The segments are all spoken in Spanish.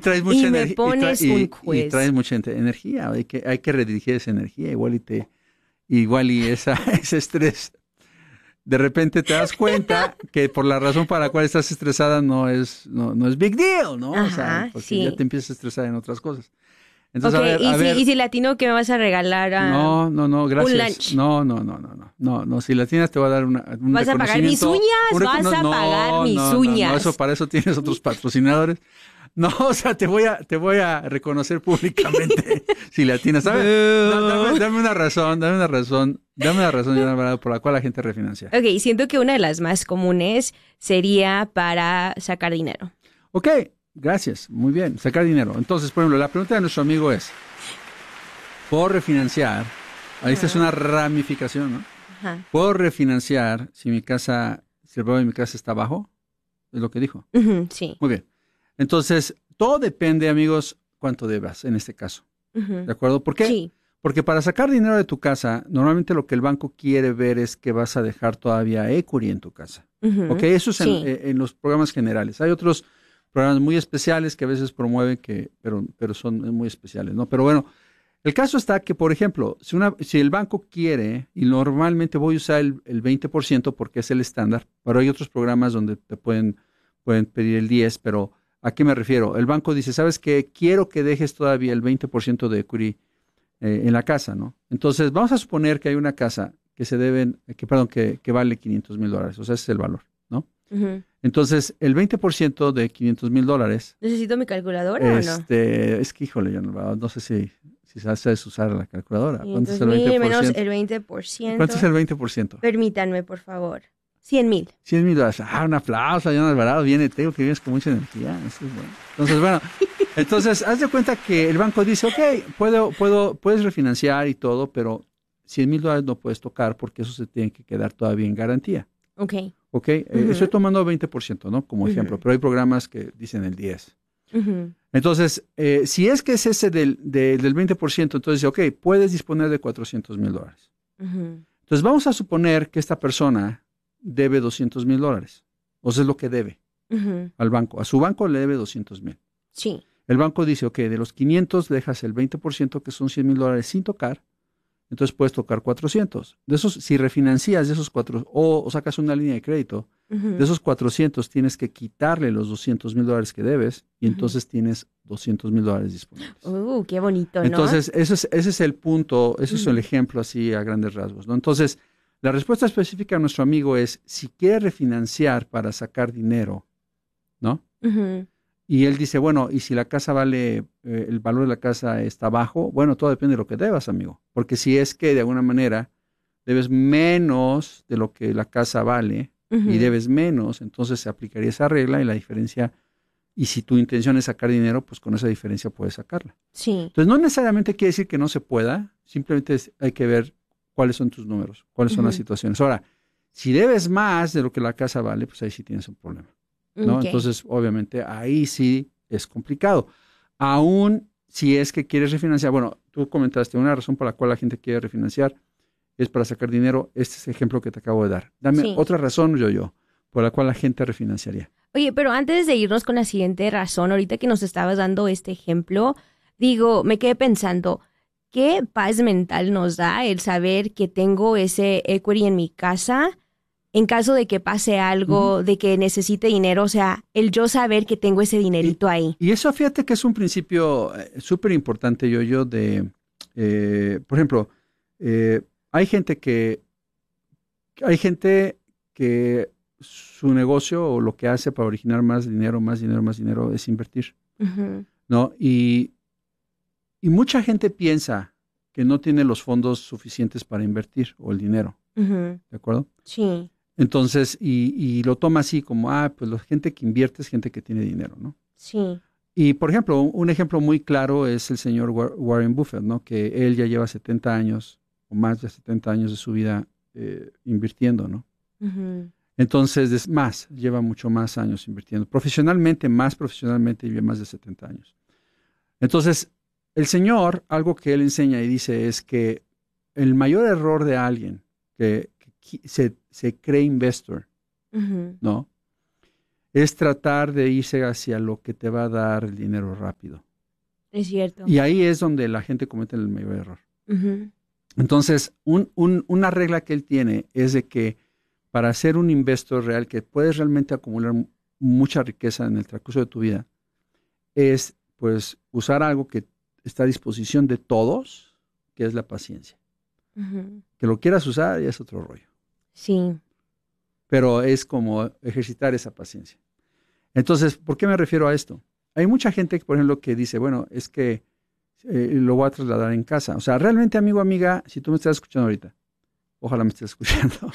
traes mucha y me pones un quiz. Y traes mucha energía. Hay que redirigir esa energía. Igual y ese estrés. De repente te das cuenta que por la razón para la cual estás estresada no es big deal, ¿no? Ajá, o sea, porque sí. ya te empiezas a estresar en otras cosas. Entonces, Ok, a ver, y si latino, ¿qué me vas a regalar? no, gracias. Un lunch. No, si latinas te voy a dar un ¿Vas a pagar mis uñas? ¿Vas a pagar mis uñas? No, para eso tienes otros patrocinadores. No, o sea, te voy a reconocer públicamente si latinas. A ver, dame una razón, Jonathan Alvarado, por la cual la gente refinancia. Ok, siento que una de las más comunes sería para sacar dinero. Ok, gracias, muy bien, sacar dinero. Entonces, por ejemplo, la pregunta de nuestro amigo es, ¿puedo refinanciar? Ahí esta es una ramificación, ¿no? Ajá. ¿Puedo refinanciar si el valor de mi casa está bajo? Es lo que dijo. Sí. Muy bien. Entonces, todo depende, amigos, cuánto debas en este caso. ¿De acuerdo? ¿Por qué? Sí. Porque para sacar dinero de tu casa, normalmente lo que el banco quiere ver es que vas a dejar todavía equity en tu casa. ¿Ok? Eso es en los programas generales. Hay otros programas muy especiales que a veces promueven, pero son muy especiales, ¿no? Pero bueno, el caso está que, por ejemplo, si el banco quiere, y normalmente voy a usar el 20% porque es el estándar, pero hay otros programas donde te pueden pedir el 10%, pero ¿a qué me refiero? El banco dice, ¿sabes qué? Quiero que dejes todavía el 20% de equity en la casa, ¿no? Entonces, vamos a suponer que hay una casa que vale $500,000, o sea, ese es el valor, ¿no? Entonces, el 20% de $500,000. ¿Necesito mi calculadora o no? Es que, híjole, yo no sé si sabes usar la calculadora. ¿Cuánto es el 500,000 20%? menos el 20%. ¿Cuánto es el 20%? Permítanme, por favor. 100,000. $100,000. Un aplauso, Jonathan Alvarado. Tengo que vienes con mucha energía. Eso es bueno. Entonces, haz de cuenta que el banco dice, ok, puedes refinanciar y todo, pero $100,000 no puedes tocar porque eso se tiene que quedar todavía en garantía. Ok. Estoy tomando 20%, ¿no? Como ejemplo, pero hay programas que dicen el 10%. Entonces, si es que es ese del 20%, entonces, ok, puedes disponer de $400,000. Entonces, vamos a suponer que esta persona debe $200,000. O sea, es lo que debe al banco. A su banco le debe $200,000. Sí. El banco dice, ok, de los 500 dejas el 20%, que son $100,000 sin tocar, entonces puedes tocar 400. De esos, si refinancias de esos 400, o sacas una línea de crédito, de esos 400 tienes que quitarle los $200,000 que debes y entonces tienes $200,000 disponibles. Qué bonito, ¿no? Entonces, ese es el punto, ese es el ejemplo así a grandes rasgos, ¿no? Entonces, la respuesta específica a nuestro amigo es, si quiere refinanciar para sacar dinero, ¿no? Y él dice, bueno, y si la casa el valor de la casa está bajo, bueno, todo depende de lo que debas, amigo. Porque si es que de alguna manera debes menos de lo que la casa vale y debes menos, entonces se aplicaría esa regla y la diferencia, y si tu intención es sacar dinero, pues con esa diferencia puedes sacarla. Sí. Entonces no necesariamente quiere decir que no se pueda, simplemente hay que ver cuáles son tus números, cuáles son las situaciones. Ahora, si debes más de lo que la casa vale, pues ahí sí tienes un problema, ¿no? Okay. Entonces, obviamente, ahí sí es complicado. Aún si es que quieres refinanciar, bueno, tú comentaste una razón por la cual la gente quiere refinanciar es para sacar dinero. Este es el ejemplo que te acabo de dar. Dame otra razón, yo, por la cual la gente refinanciaría. Oye, pero antes de irnos con la siguiente razón, ahorita que nos estabas dando este ejemplo, me quedé pensando, ¿qué paz mental nos da el saber que tengo ese equity en mi casa en caso de que pase algo, de que necesite dinero? O sea, el yo saber que tengo ese dinerito ahí. Y eso, fíjate que es un principio súper importante, por ejemplo, hay gente que su negocio o lo que hace para originar más dinero es invertir, ¿no? Y mucha gente piensa que no tiene los fondos suficientes para invertir o el dinero, ¿de acuerdo? Sí. Entonces, y lo toma así como, pues la gente que invierte es gente que tiene dinero, ¿no? Sí. Y, por ejemplo, un ejemplo muy claro es el señor Warren Buffett, ¿no? Que él ya lleva 70 años o más de 70 años de su vida invirtiendo, ¿no? Entonces, lleva mucho más años invirtiendo. Más profesionalmente, lleva más de 70 años. Entonces, el señor, algo que él enseña y dice es que el mayor error de alguien que se cree investor, ¿no? es tratar de irse hacia lo que te va a dar el dinero rápido. Es cierto. Y ahí es donde la gente comete el mayor error. Uh-huh. Entonces, una regla que él tiene es de que para ser un investor real, que puedes realmente acumular mucha riqueza en el transcurso de tu vida, es pues usar algo que está a disposición de todos, que es la paciencia. Uh-huh. Que lo quieras usar ya es otro rollo. Sí. Pero es como ejercitar esa paciencia. Entonces, ¿por qué me refiero a esto? Hay mucha gente, por ejemplo, que dice, bueno, es que lo voy a trasladar en casa. O sea, realmente, amigo, amiga, si tú me estás escuchando ahorita, ojalá me estés escuchando,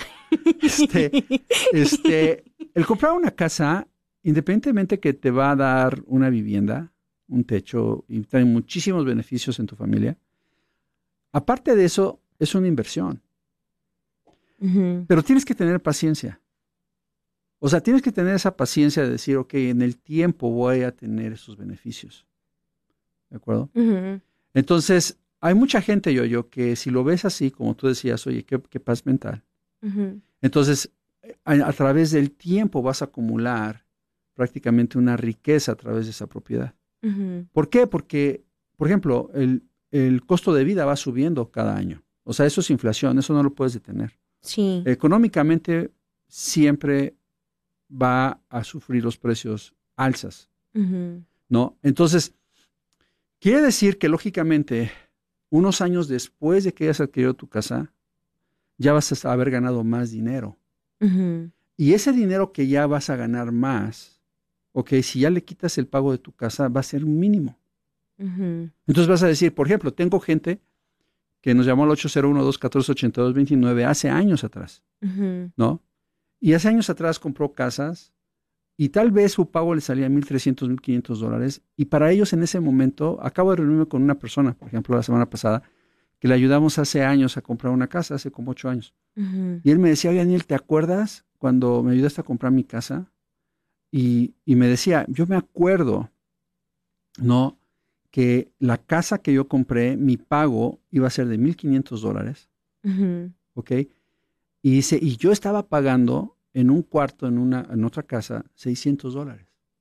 el comprar una casa, independientemente que te va a dar una vivienda, un techo, y trae muchísimos beneficios en tu familia, aparte de eso, es una inversión. Uh-huh. Pero tienes que tener paciencia. O sea, tienes que tener esa paciencia de decir, ok, en el tiempo voy a tener esos beneficios. ¿De acuerdo? Uh-huh. Entonces, hay mucha gente, yo, que si lo ves así, como tú decías, oye, qué paz mental. Uh-huh. Entonces, a través del tiempo vas a acumular prácticamente una riqueza a través de esa propiedad. Uh-huh. ¿Por qué? Porque, por ejemplo, el costo de vida va subiendo cada año. O sea, eso es inflación, eso no lo puedes detener. Sí. Económicamente siempre va a sufrir los precios alzas, Uh-huh. ¿no? Entonces, quiere decir que lógicamente, unos años después de que hayas adquirido tu casa, ya vas a haber ganado más dinero. Uh-huh. Y ese dinero que ya vas a ganar más, ok, si ya le quitas el pago de tu casa, va a ser un mínimo. Uh-huh. Entonces vas a decir, por ejemplo, tengo gente que nos llamó al 801-214-8229 hace años atrás, Uh-huh. ¿no? Y hace años atrás compró casas y tal vez su pago le salía $1,300, $1,500. Y para ellos en ese momento, acabo de reunirme con una persona, por ejemplo, la semana pasada, que le ayudamos hace años a comprar una casa, hace como 8 años. Uh-huh. Y él me decía, oye, Daniel, ¿te acuerdas cuando me ayudaste a comprar mi casa? Y me decía, yo me acuerdo, ¿no? Que la casa que yo compré, mi pago iba a ser de $1,500, Uh-huh. ¿ok? Y dice, y yo estaba pagando en un cuarto, en otra casa, $600.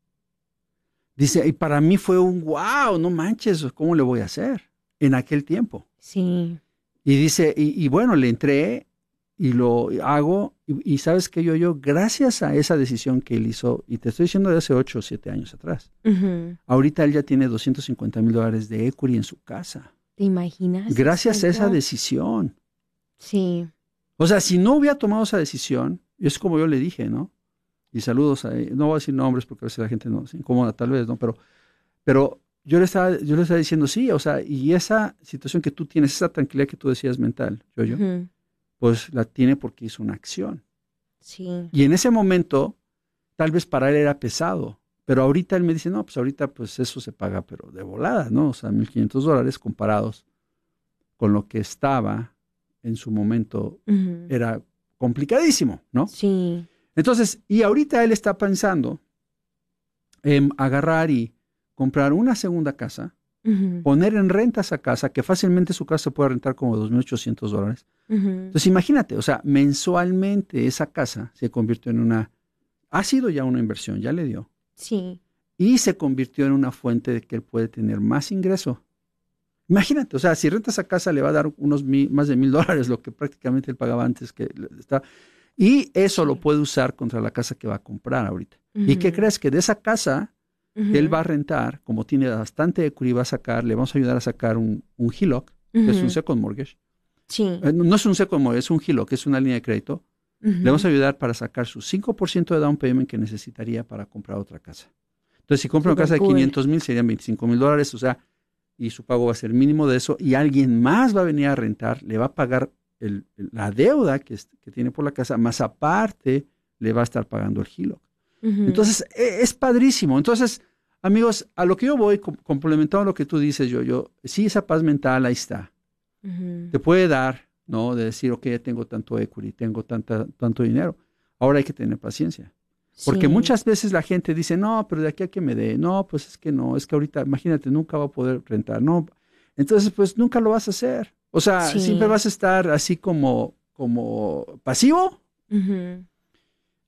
Dice, y para mí fue un wow, no manches, ¿cómo le voy a hacer? En aquel tiempo. Sí. Y dice, y bueno, le entré y lo hago, y sabes que yo, gracias a esa decisión que él hizo, y te estoy diciendo de hace 8 o 7 años atrás, Uh-huh. ahorita él ya tiene $250,000 de equity en su casa. ¿Te imaginas? Gracias a esa Exacto. decisión. Sí. O sea, si no hubiera tomado esa decisión, es como yo le dije, ¿no? Y saludos a no voy a decir nombres porque a veces la gente no se incomoda tal vez, ¿no? Pero yo le estaba diciendo, sí, o sea, y esa situación que tú tienes, esa tranquilidad que tú decías mental, yo, Uh-huh. pues la tiene porque hizo una acción. Sí. Y en ese momento, tal vez para él era pesado, pero ahorita él me dice, no, pues ahorita pues eso se paga, pero de volada, ¿no? O sea, $1,500 comparados con lo que estaba en su momento, Uh-huh. era complicadísimo, ¿no? Sí. Entonces, y ahorita él está pensando en agarrar y comprar una segunda casa, Uh-huh. poner en renta esa casa, que fácilmente su casa se puede rentar como $2,800. Uh-huh. Entonces, imagínate, o sea, mensualmente esa casa se convirtió en ha sido ya una inversión, ya le dio, Sí. y se convirtió en una fuente de que él puede tener más ingreso. Imagínate, o sea, si renta esa casa le va a dar más de $1,000, lo que prácticamente él pagaba antes que está. Y eso lo puede usar contra la casa que va a comprar ahorita. ¿Y qué crees? Que de esa casa que él va a rentar, como tiene bastante equity, va a sacar, le vamos a ayudar a sacar un HELOC, que es un second mortgage. Sí. No es un second mortgage, es un HELOC, es una línea de crédito. Le vamos a ayudar para sacar su 5% de down payment que necesitaría para comprar otra casa. Entonces, si compra una casa de $500,000, serían $25,000, o sea, y su pago va a ser mínimo de eso, y alguien más va a venir a rentar, le va a pagar la deuda que tiene por la casa, más aparte le va a estar pagando el HELOC. Entonces, es padrísimo. Entonces, amigos, a lo que yo voy, complementando lo que tú dices, yo sí, esa paz mental ahí está. Te puede dar, ¿no? De decir, ok, ya tengo tanto equity, tengo tanto dinero. Ahora hay que tener paciencia. Porque muchas veces la gente dice, no, pero de aquí a que me dé, no, pues es que no, es que ahorita, imagínate, nunca va a poder rentar, no. Entonces, pues nunca lo vas a hacer. O sea, siempre vas a estar así como pasivo.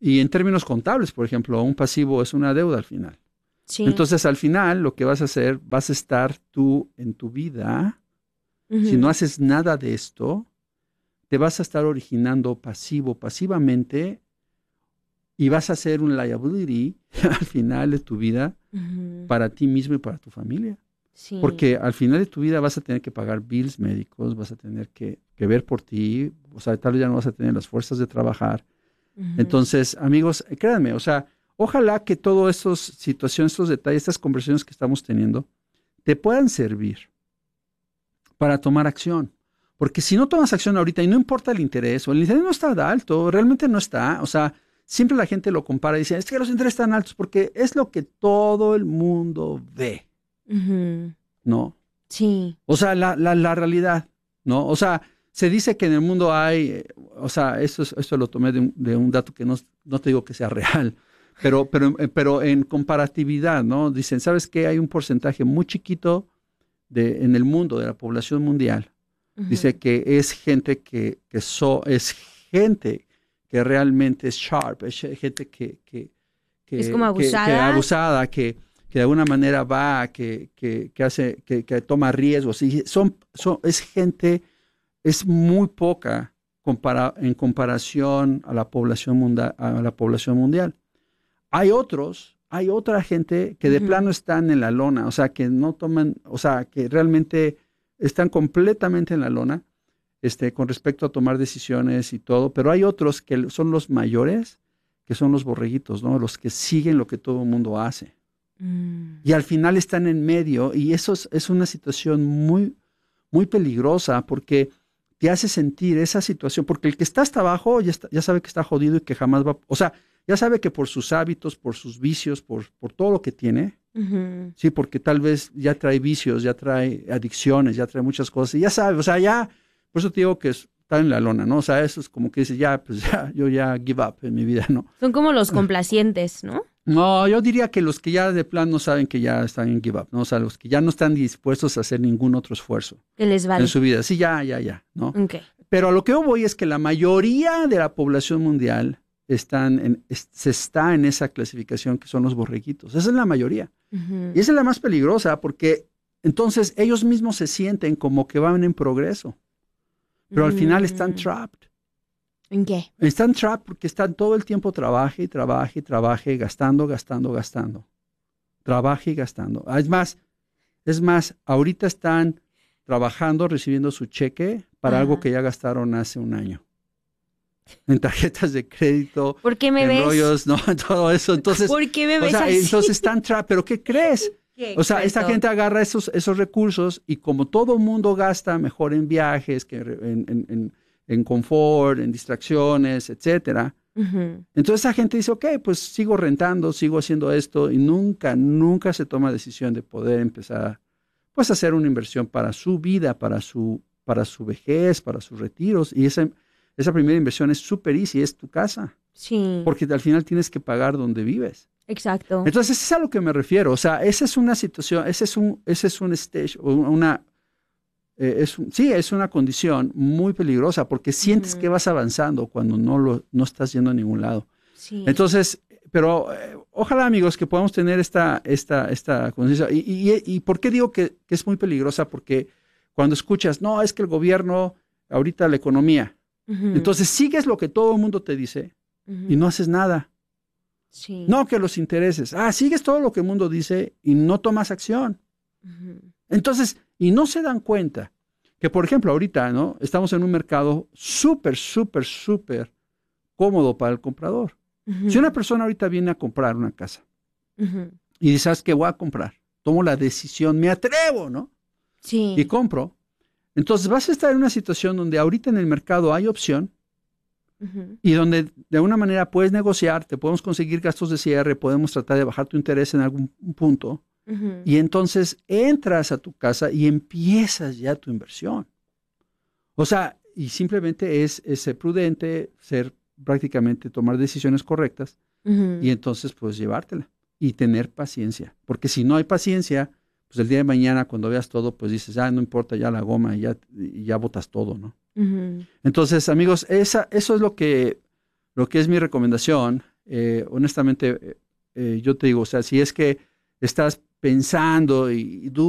Y en términos contables, por ejemplo, un pasivo es una deuda al final. Sí. Entonces, al final, lo que vas a hacer, vas a estar tú en tu vida, si no haces nada de esto, te vas a estar originando pasivamente, y vas a ser un liability al final de tu vida para ti mismo y para tu familia. Sí. Porque al final de tu vida vas a tener que pagar bills médicos, vas a tener que ver por ti, o sea, tal vez ya no vas a tener las fuerzas de trabajar. Entonces, amigos, créanme, o sea, ojalá que todas estas situaciones, estos detalles, estas conversaciones que estamos teniendo, te puedan servir para tomar acción. Porque si no tomas acción ahorita y no importa el interés, o el interés no está alto, realmente no está, o sea, siempre la gente lo compara y dice, es que los intereses están altos porque es lo que todo el mundo ve, ¿no? Sí. O sea, la realidad, ¿no? O sea, se dice que en el mundo hay, o sea, esto lo tomé de un dato que no te digo que sea real, pero en comparatividad, ¿no? Dicen, ¿sabes qué? Hay un porcentaje muy chiquito en el mundo, de la población mundial. Dice que es gente es gente que realmente es sharp, es gente que es como abusada, que de alguna manera va, que hace, que toma riesgos. Y es gente, es muy poca en comparación a la población mundial. Hay otra gente que de plano están en la lona, o sea, que no toman, o sea, que realmente están completamente en la lona, con respecto a tomar decisiones y todo, pero hay otros que son los mayores, que son los borreguitos, ¿no? Los que siguen lo que todo el mundo hace. Y al final están en medio, y eso es una situación muy, muy peligrosa, porque te hace sentir esa situación, porque el que está hasta abajo ya sabe que está jodido y que jamás va, o sea, ya sabe que por sus hábitos, por sus vicios, por todo lo que tiene, sí, porque tal vez ya trae vicios, ya trae adicciones, ya trae muchas cosas, y ya sabe, o sea, ya, por eso te digo que está en la lona, ¿no? O sea, eso es como que dices, yo ya give up en mi vida, ¿no? Son como los complacientes, ¿no? No, yo diría que los que ya de plano saben que ya están en give up, ¿no? O sea, los que ya no están dispuestos a hacer ningún otro esfuerzo. Que les vale. En su vida. Sí, ya, ¿no? Okay. Pero a lo que yo voy es que la mayoría de la población mundial se está en esa clasificación que son los borreguitos. Esa es la mayoría. Y esa es la más peligrosa porque entonces ellos mismos se sienten como que van en progreso. Pero al final están trapped. ¿En qué? Están trapped porque están todo el tiempo trabaje, gastando. Trabaje y gastando. Es más, ahorita están trabajando, recibiendo su cheque para algo que ya gastaron hace un año. En tarjetas de crédito, ¿por qué me en rollos, no, todo eso. Entonces, ¿por qué me ves así? Entonces están trapped. ¿Pero qué crees? O sea, esta gente agarra esos recursos y como todo mundo gasta mejor en viajes, que en confort, en distracciones, etcétera. Entonces esa gente dice, ok, pues sigo rentando, sigo haciendo esto y nunca se toma decisión de poder empezar pues a hacer una inversión para su vida, para su vejez, para sus retiros. Y esa primera inversión es súper easy, es tu casa. Sí. Porque al final tienes que pagar donde vives. Exacto. Entonces, es a lo que me refiero. O sea, esa es una situación, ese es un stage, es una condición muy peligrosa porque sientes que vas avanzando cuando no estás yendo a ningún lado. Sí. Entonces, pero ojalá, amigos, que podamos tener esta conciencia. ¿Y por qué digo que es muy peligrosa? Porque cuando escuchas, no, es que el gobierno, ahorita la economía, entonces sigues lo que todo el mundo te dice y no haces nada. Sí. No, que los intereses. Sigues todo lo que el mundo dice y no tomas acción. Entonces, y no se dan cuenta que, por ejemplo, ahorita, ¿no? Estamos en un mercado súper cómodo para el comprador. Si una persona ahorita viene a comprar una casa y dice, ¿sabes qué voy a comprar? Tomo la decisión, me atrevo, ¿no? Sí. Y compro. Entonces vas a estar en una situación donde ahorita en el mercado hay opción y donde de alguna manera puedes negociar, te podemos conseguir gastos de cierre, podemos tratar de bajar tu interés en algún punto y entonces entras a tu casa y empiezas ya tu inversión. O sea, y simplemente es ser prudente, prácticamente tomar decisiones correctas y entonces puedes llevártela y tener paciencia. Porque si no hay paciencia, pues el día de mañana cuando veas todo, pues dices, no importa ya la goma y ya botas todo, ¿no? Entonces, amigos, eso es lo que es mi recomendación. honestamente, yo te digo, o sea, si es que estás pensando y